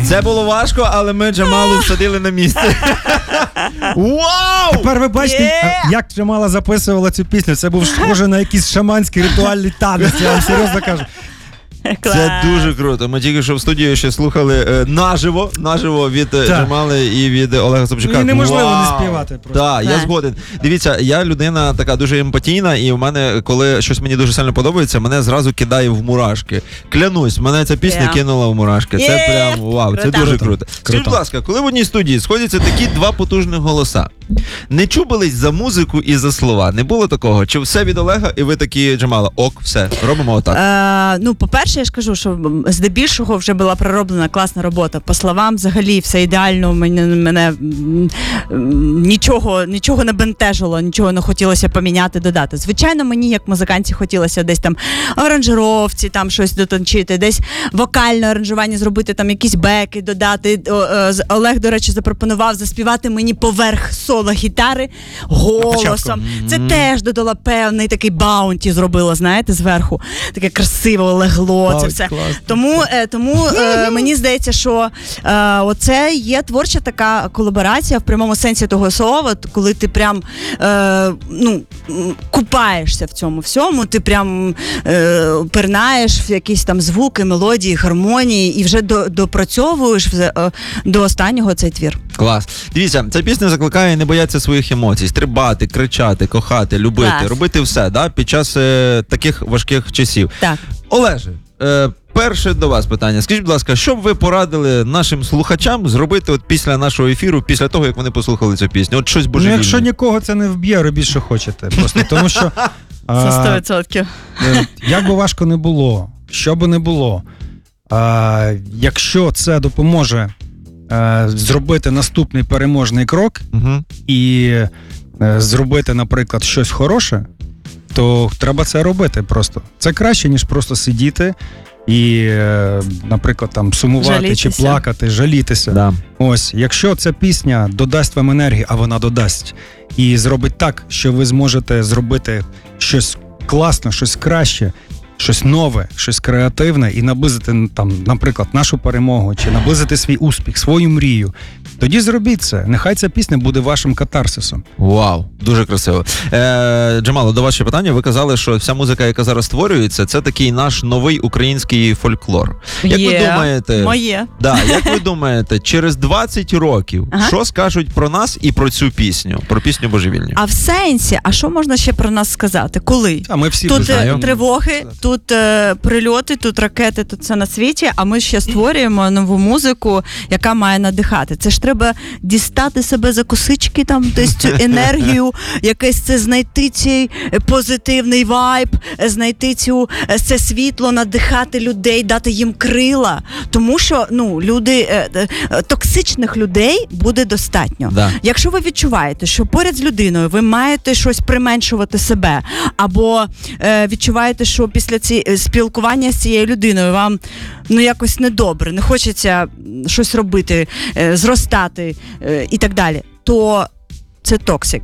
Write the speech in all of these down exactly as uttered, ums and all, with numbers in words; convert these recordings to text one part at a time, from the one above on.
Це було важко, але ми Джамалу всадили на місце. Вау! Тепер ви бачите, yeah! як Джамала записувала цю пісню. Це був схоже на якийсь шаманський ритуальний танець, я вам серйозно кажу. Клас. Це дуже круто. Ми тільки що в студії ще слухали е, наживо, наживо від так. Джамали і від Олега Собчука. І неможливо Вау! не співати просто. Так, я згоден. Дивіться, я людина така дуже емпатійна, і в мене, коли щось мені дуже сильно подобається, мене зразу кидає в мурашки. Клянусь, мене ця пісня yeah. кинула в мурашки. Це yeah. прям вау, круто. Це дуже круто. круто. Скажіть, будь ласка, коли в одній студії сходяться такі два потужних голоса, не чубились за музику і за слова? Не було такого? Чи все від Олега, і ви такі, Джамала, ок, все, робимо отак? Е, ну, по-перше, я ж кажу, що здебільшого вже була пророблена класна робота. По словам, взагалі, все ідеально, мене, мене нічого, нічого не бентежило, нічого не хотілося поміняти, додати. Звичайно, мені, як музиканті, хотілося десь там аранжировці, там щось дотончити, десь вокальне аранжування зробити, там якісь беки додати. Олег, до речі, запропонував заспівати мені поверх соло гітари голосом. Це mm-hmm. теж додала певний такий баунті зробила, знаєте, зверху. Таке красиво легло, Бау, це все. Класно. Тому, е, тому е, мені здається, що е, оце є творча така колаборація в прямому сенсі того слова, коли ти прям е, ну, купаєшся в цьому всьому, ти прям е, пернаєш в якісь там звуки, мелодії, гармонії і вже до, допрацьовуєш е, до останнього цей твір. Клас. Дивіться, ця пісня закликає не боятися своїх емоцій, стрибати, кричати, кохати, любити, Клас. робити все, да, під час е, таких важких часів. Так. Олеже, е, перше до вас питання. Скажіть, будь ласка, що б ви порадили нашим слухачам зробити от після нашого ефіру, після того, як вони послухали цю пісню? От щось божевільне. Ну, якщо нікого це не вб'є, робіть, що хочете. Просто тому що... Це сто відсотків. Як би важко не було, що би не було, а, якщо це допоможе а, зробити наступний переможний крок угу. і а, зробити, наприклад, щось хороше, то треба це робити просто. Це краще, ніж просто сидіти і, наприклад, там сумувати жалітися. Чи плакати, жалітися. Да. Ось, якщо ця пісня додасть вам енергії, а вона додасть, і зробить так, що ви зможете зробити щось класне, щось краще, щось нове, щось креативне і наблизити, там, наприклад, нашу перемогу, чи наблизити свій успіх, свою мрію, тоді зробіть це. Нехай ця пісня буде вашим катарсисом. Вау, дуже красиво. Е, Джамало, до вас ще питання. Ви казали, що вся музика, яка зараз створюється, це такий наш новий український фольклор. Як Є. ви думаєте, Моє. Да, як ви думаєте, через двадцять років, ага. що скажуть про нас і про цю пісню, про пісню божевільню? А в сенсі, а що можна ще про нас сказати? Коли? А ми всі тут знаємо. Тривоги, тут е, прильоти, тут ракети, тут все на світі, а ми ще створюємо нову музику, яка має надихати. Це ж треба дістати себе за косички, там десь цю енергію, якесь це знайти цей позитивний вайб, знайти цю це світло, надихати людей, дати їм крила. Тому що, ну, люди, токсичних людей буде достатньо. Да. Якщо ви відчуваєте, що поряд з людиною ви маєте щось применшувати себе, або е, відчуваєте, що після ці, спілкування з цією людиною вам, ну, якось недобре, не хочеться щось робити, е, зростати е, і так далі, то це токсик.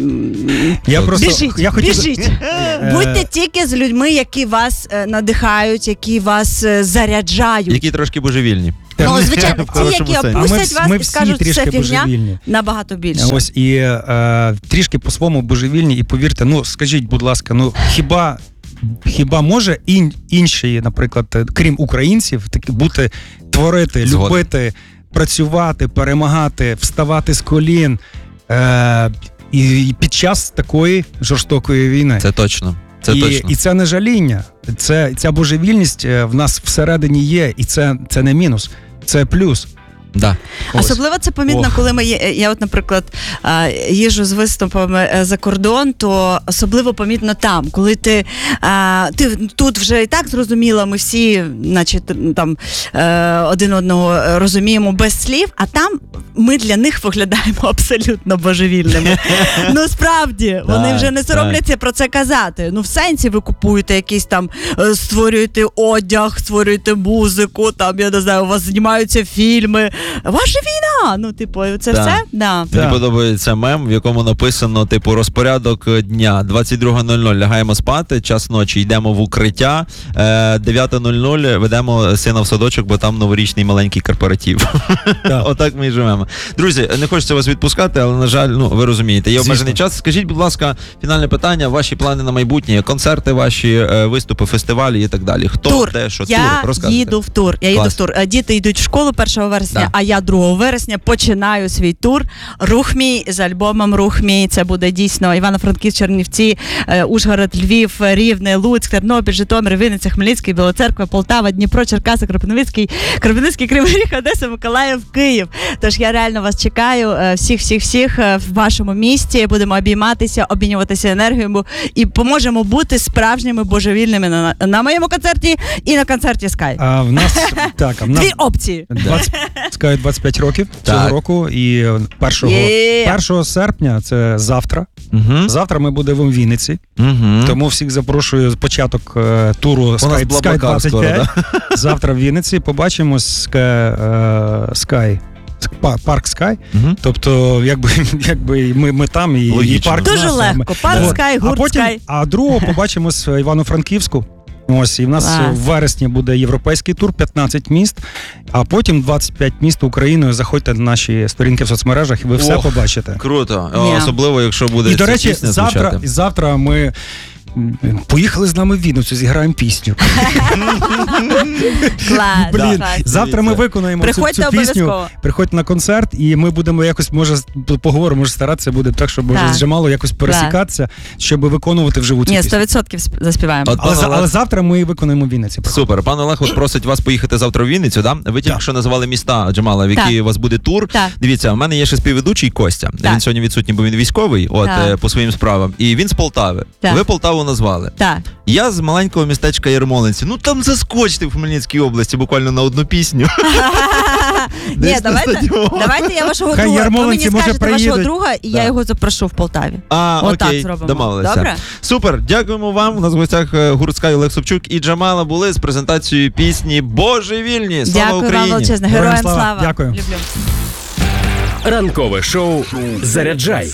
Я просто, біжіть, я хотів... біжіть. Будьте тільки з людьми, які вас е, надихають, які вас е, заряджають. Які трошки божевільні. Ну, звичайно, ті, які опустять ми, ми вас і скажуть, що це фігня, божевільні. Набагато більше. Ось, і е, трішки по-своєму божевільні, і повірте, ну, скажіть, будь ласка, ну, хіба... Хіба може ін, інші, наприклад, крім українців, таки бути, творити, Згодом. любити, працювати, перемагати, вставати з колін е, і, і під час такої жорстокої війни? Це точно. Це і, точно. І це не жаління. Це, ця божевільність в нас всередині є, і це, це не мінус, це плюс. Да. Особливо це помітно, Ох. коли ми є, я от, наприклад, їжджу з виступами за кордон, то особливо помітно там, коли ти, ти тут вже і так зрозуміло, ми всі, значить, там один одного розуміємо без слів, а там ми для них виглядаємо абсолютно божевільними. Ну, справді, вони вже не соромляться про це казати. Ну, в сенсі ви купуєте якісь там, створюєте одяг, створюєте музику, там, я не знаю, у вас знімаються фільми. Ваша війна! а, ну, типу, це Да. все? Да. Мені Да. подобається мем, в якому написано, типу, розпорядок дня. двадцять друга нуль нуль лягаємо спати, час ночі йдемо в укриття, е, дев'ята нуль нуль ведемо сина в садочок, бо там новорічний маленький корпоратив. Да. Отак ми і живемо. Друзі, не хочеться вас відпускати, але, на жаль, ну, ви розумієте, є обмежений Звісно. час. Скажіть, будь ласка, фінальне питання, ваші плани на майбутнє, концерти ваші, е, виступи, фестивалі і так далі. Хто, Тур. де, що? Я Тур, розказуйте. їду в тур. Я їду Клас. в тур. Е, Діти йдуть в школу першого вересня, Да. а я другого вересня починаю свій тур. Рух мій з альбомом Рух мій. Це буде дійсно Івано-Франківськ, Чернівці, е, Ужгород, Львів, Рівне, Луцьк, Тернопіль, Житомир, Вінниця, Хмельницький, Білоцерква, Полтава, Дніпро, Черкаси, Кропивницький, Кропивницький, Кривий Ріг, Одеса, Миколаїв, Київ. Тож я реально вас чекаю е, всіх, всіх, всіх е, в вашому місті. Будемо обійматися, обмінюватися енергією і поможемо бути справжніми божевільними на, на моєму концерті і на концерті Sky. А в нас так, а в нас Дві опції. двадцять, Sky двадцять п'ять років цього Так. року, і першого, Є. першого серпня, це завтра. Угу. Завтра ми будемо в Вінниці, Угу. тому всіх запрошую початок е, туру У нас Sky, Sky Блаблакар двадцять скоро, п'ять. да? Завтра в Вінниці побачимось Sky, е, Sky, парк Sky. Угу. Тобто, якби, якби ми, ми там і, і Логічно. парк Дуже нас, а ми- легко. Парк От. Sky, А гурт потім, Sky. а другого побачимось в Івано-Франківську. Ось, і в нас Клас. в вересні буде європейський тур, п'ятнадцять міст, а потім двадцять п'ять міст Україною. Заходьте на наші сторінки в соцмережах, і ви все Ох. побачите. Круто. Ні. Особливо, якщо буде І, до ця речі, пісня завтра, звучати. завтра ми м, поїхали з нами в Вінницю, зіграємо пісню. Клас, Блін, клас. завтра ми виконаємо цю, Приходьте цю пісню. обов'язково. Приходьте на концерт, і ми будемо якось, може, поговоримо, може старатися буде так, щоб може Так. з Джамалом якось пересікатися, щоб виконувати вживу цю Ні, пісню. сто відсотків сп- заспіваємо. От Але, пан за- Олег- але завтра ми виконаємо в Вінниці. Супер. Пан Олег от просить вас поїхати завтра в Вінницю, да? Ви тільки Так. що називали міста, Джамала, в які Так. у вас буде тур. Так. Дивіться, у мене є ще співведучий Костя. Так. Він сьогодні відсутній, бо він військовий, от Так. е, по своїм справам. І він з Полтави. Так. Ви Полтаву назвали. Так. Я з маленького містечка Ярмолинці. Ну там заскочити в Хмельницькій області буквально на одну пісню. Ні, Десь на давайте, стадіоні. давайте я вашого Хай друга. Ви ярмолинці, мені може, скажете вашого приїдуть. друга, і я Так. його запрошу в Полтаві. А, Отак окей, зробимо. домовилися. Добре? Супер, дякуємо вам. У нас в гостях е, гурт Sky, Олег Собчук і Джамала були з презентацією пісні «Божевільні». Слава Дякую вам Україні! величезно. Героям Героям слава. слава. Дякую. Люблю. Ранкове шоу «Заряджай»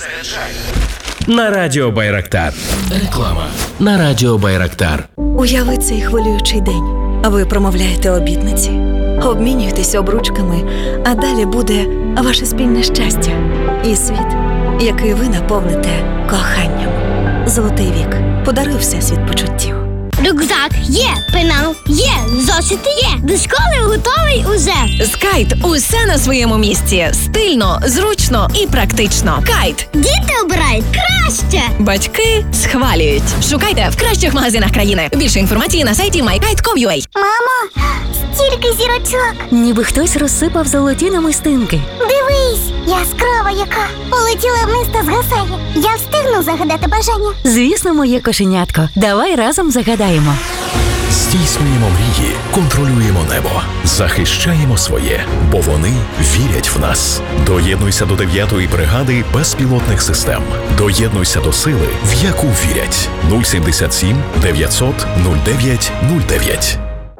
на Радіо Байрактар. Реклама на Радіо Байрактар. Уяви цей хвилюючий день. Ви промовляєте обітниці, обмінюєтеся обручками, а далі буде ваше спільне щастя і світ, який ви наповните коханням. Золотий вік. Подаруй всесвіт почуттів. Рюкзак є, пенал є, зошити є. До школи готовий уже. Скайт – усе на своєму місці. Стильно, зручно і практично. Кайт. Діти обирають краще. Батьки схвалюють. Шукайте в кращих магазинах країни. Більше інформації на сайті май кайт крапка ком крапка ю а. Мамо, стільки зірочок. Ніби хтось розсипав золоті намистинки. Дивись, яскрава яка. Полетіла вниз та згасає. Я встигну загадати бажання. Звісно, моє кошенятко. Давай разом загадаємо. Здійснюємо мрії, контролюємо небо, захищаємо своє, бо вони вірять в нас. Доєднуйся до дев'ятої бригади безпілотних систем. Доєднуйся до сили, в яку вірять. нуль сімдесят сім дев'ятсот нуль дев'ять нуль дев'ять.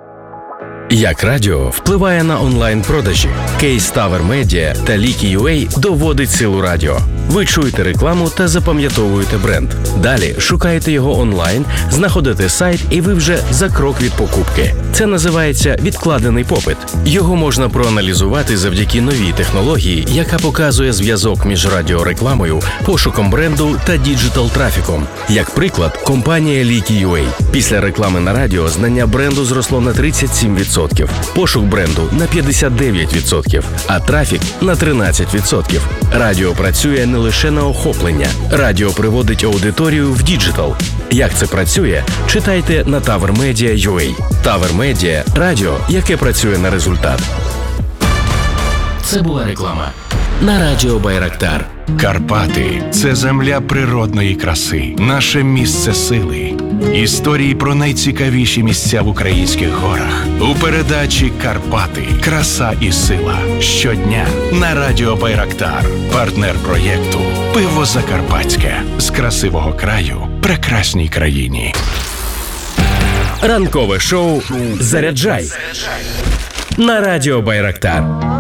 Як радіо впливає на онлайн-продажі? Кейс Tower Media та Лікі.ю.а доводить силу радіо. Ви чуєте рекламу та запам'ятовуєте бренд. Далі шукаєте його онлайн, знаходите сайт і ви вже за крок від покупки. Це називається відкладений попит. Його можна проаналізувати завдяки новій технології, яка показує зв'язок між радіорекламою, пошуком бренду та діджитал-трафіком. Як приклад, компанія Лікі.ю.а. Після реклами на радіо знання бренду зросло на тридцять сім відсотків, пошук бренду на п'ятдесят дев'ять відсотків, а трафік на тринадцять відсотків. Радіо працює не лише на охоплення. Радіо приводить аудиторію в діджитал. Як це працює? Читайте на тавер медіа крапка ю а. Tower Media – радіо, яке працює на результат. Це була реклама на Радіо Байрактар. Карпати – це земля природної краси, наше місце сили. Історії про найцікавіші місця в українських горах. У передачі «Карпати. Краса і сила». Щодня на Радіо Байрактар. Партнер проєкту «Пиво Закарпатське». З красивого краю прекрасній країні. Ранкове шоу «Заряджай» на Радіо Байрактар.